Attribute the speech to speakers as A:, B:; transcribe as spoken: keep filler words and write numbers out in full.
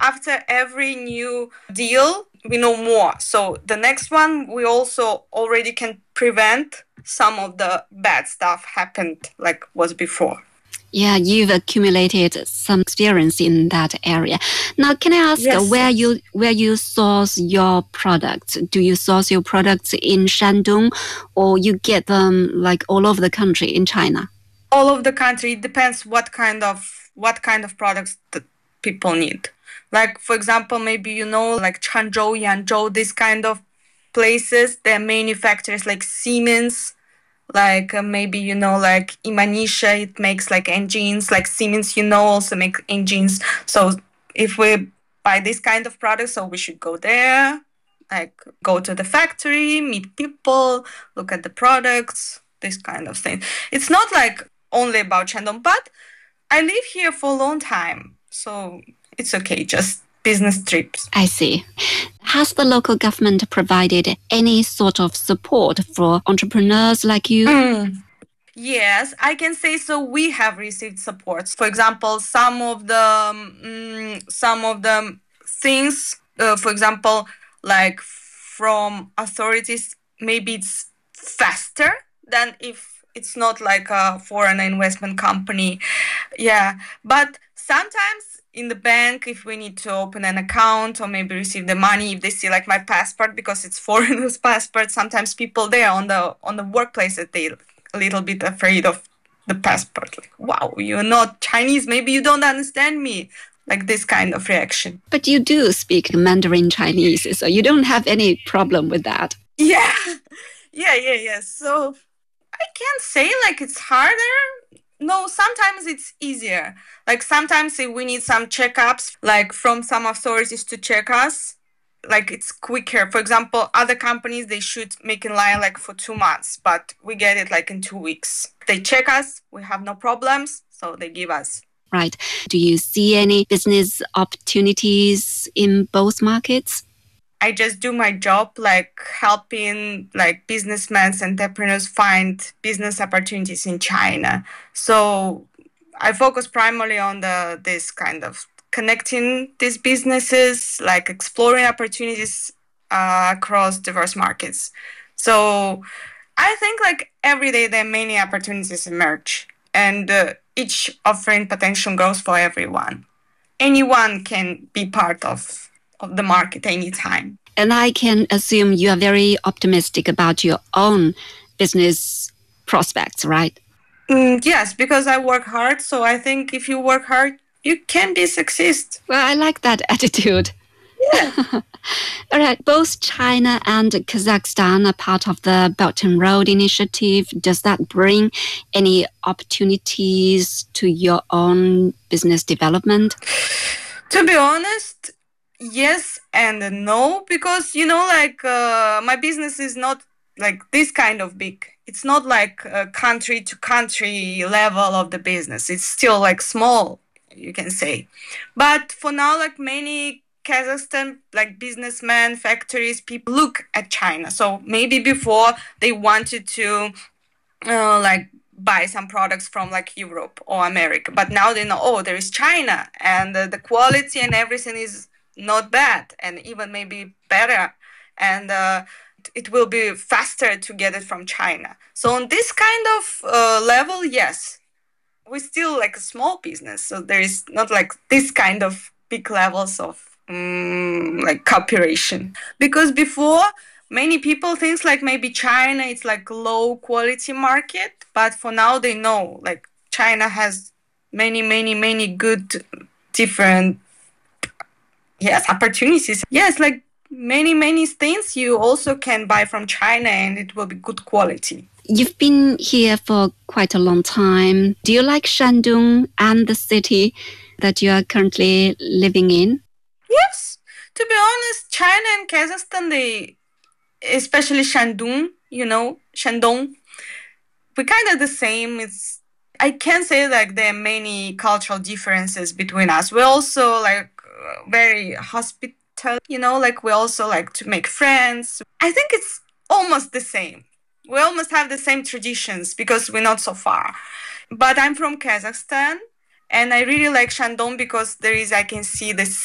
A: after every new deal, we know more. So the next one, we also already can prevent some of the bad stuff happened like was before.
B: Yeah, you've accumulated some experience in that area. Now, can I ask
A: Yes,
B: where
A: yes.
B: you where you source your products? Do you source your products in Shandong, or you get them like all over the country in China?
A: All over the country. It depends what kind of what kind of products that people need. Like for example, maybe you know like Changzhou, Yangzhou, this kind of places. They're manufacturers like Siemens. Like uh, maybe you know like Imanisha, it makes like engines. Like Siemens, you know, also make engines. So if we buy this kind of products, so we should go there, like go to the factory, meet people, look at the products, this kind of thing. It's not like only about Shandong, but I live here for a long time, so it's okay, just business trips.
B: I see. Has the local government provided any sort of support for entrepreneurs like you?
A: Mm. Yes, I can say so. We have received supports. For example, some of the um, some of the things, uh, for example, like from authorities, maybe it's faster than if it's not like a foreign investment company. Yeah, but sometimes in the bank, if we need to open an account or maybe receive the money, if they see like my passport because it's foreigners' passport, sometimes people there on the on the workplace that they a little bit afraid of the passport. Like, wow, you're not Chinese. Maybe you don't understand me. Like this kind of reaction.
B: But you do speak Mandarin Chinese, so you don't have any problem with that.
A: Yeah, yeah, yeah, yeah. So I can't say like it's harder. No, sometimes it's easier. Like sometimes if we need some checkups, like from some authorities to check us, like it's quicker. For example, other companies, they should make in line like for two months, but we get it like in two weeks. They check us, we have no problems, so they give us.
B: Right. Do you see any business opportunities in both markets?
A: I just do my job, like helping like businessmen, entrepreneurs find business opportunities in China. So I focus primarily on the this kind of connecting these businesses, like exploring opportunities uh, across diverse markets. So I think like every day there are many opportunities emerge, and uh, each offering potential growth for everyone. Anyone can be part of of the market anytime.
B: And I can assume you are very optimistic about your own business prospects, right?
A: Mm, yes, because I work hard. So I think if you work hard, you can be success.
B: Well, I like that attitude.
A: Yeah.
B: All right. Both China and Kazakhstan are part of the Belt and Road Initiative. Does that bring any opportunities to your own business development?
A: To be honest, yes and no, because you know, like uh, my business is not like this kind of big. It's not like a country to country level of the business. It's still like small, you can say. But for now, like many Kazakhstan like businessmen, factories, people look at China. So maybe before they wanted to uh, like buy some products from like Europe or America, but now they know, oh, there is China, and uh, the quality and everything is not bad, and even maybe better, and uh, it will be faster to get it from China. So on this kind of uh, level, yes, we're still like a small business, so there is not like this kind of big levels of um, like cooperation, because before many people think like maybe China it's like low quality market, but for now they know like China has many, many, many good different yes opportunities. Yes, like many, many things you also can buy from China and it will be good quality.
B: You've been here for quite a long time. Do you like Shandong and the city that you are currently living in?
A: Yes, to be honest, China and Kazakhstan, they especially Shandong, you know, Shandong, we're kind of the same. It's I can say like there are many cultural differences between us. We're also like uh, very hospitable, you know, like we also like to make friends. I think it's almost the same. We almost have the same traditions because we're not so far. But I'm from Kazakhstan, and I really like Shandong because there is I can see the